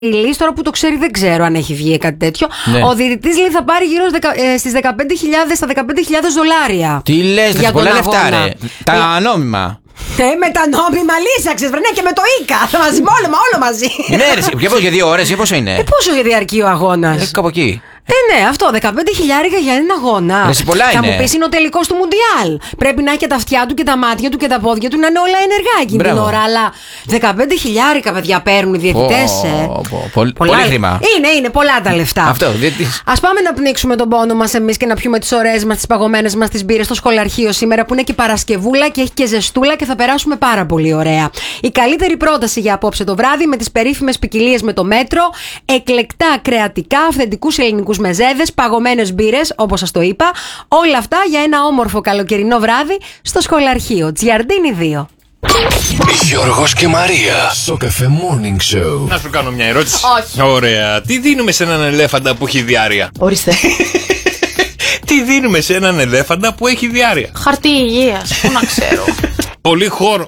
Λύση, τώρα που το ξέρει δεν ξέρω αν έχει βγει κάτι τέτοιο. Ναι. Ο διαιτητής λέει θα πάρει γύρω στις 15.000, στα 15.000 δολάρια. Τι λες, για πολλά τον λεφτά αγώνα. ρε. Τα νόμιμα. Με τα νόμιμα λύσαξες, βρε, ναι, και με το ΙΚΑ. Θα μαζί, όλο μαζί. Ναι, ρε, για 2 ώρες ή πόσο είναι. Πόσο διαρκεί ο αγώνας. Κάπου εκεί. Ναι, αυτό, 15.000 για έναν αγώνα. Ρε, πολλά θα είναι. μου πεις είναι ο τελικός του Μουντιάλ. Πρέπει να έχει και τα αυτιά του και τα μάτια του και τα πόδια του να είναι όλα ενεργά εκείνη την Μπράβο. ώρα. Αλλά 15.000 παιδιά παίρνουν οι διαιτητές. Πολύ χρήμα. Είναι πολλά τα λεφτά. Αυτό, Ας πάμε να πνίξουμε τον πόνο μας εμείς και να πιούμε τις ωραίες μας, τις παγωμένες μας τις μπύρες στο σχολαρχείο σήμερα που είναι και Παρασκευούλα και έχει και ζεστούλα και θα περάσουμε πάρα πολύ ωραία. Η καλύτερη πρόταση για απόψε το βράδυ με τις περίφημες ποικιλίες με το μέτρο, εκλεκτά κρεατικά, αυθεντικούς ελληνικούς μεζέδες, παγωμένες μπύρες όπως σας το είπα. Όλα αυτά για ένα όμορφο καλοκαιρινό βράδυ στο σχολαρχείο. Τζιαρντίνι 2. Γιώργος και Μαρία. Στο Cafe Morning Show. Να σου κάνω μια ερώτηση. Όχι. Ωραία. Τι δίνουμε σε έναν ελέφαντα που έχει διάρρεια? Ορίστε. Τι δίνουμε σε έναν ελέφαντα που έχει διάρρεια? Χαρτί υγείας. Πού να ξέρω. Πολύ χώρο.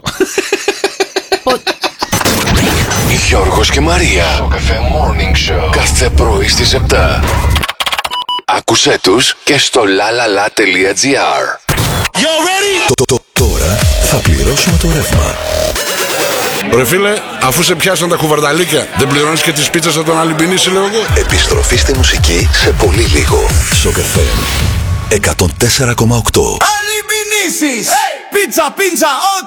Γιώργος και Μαρία. Στο Cafe Morning Show. Κάθε πρωί στις 7. Άκουσέ τους και στο lalala.gr. Τώρα θα πληρώσουμε το ρεύμα. Ρε φίλε, αφού σε πιάσαν τα κουβαρνταλίκια, δεν πληρώνεις και τις πίτσες από τον Αλυμπινίση, λέω εγώ. Επιστροφή στη μουσική σε πολύ λίγο. Στο Cafe 104,8. Αλυμπινίσεις! Πίτσα, πίτσα,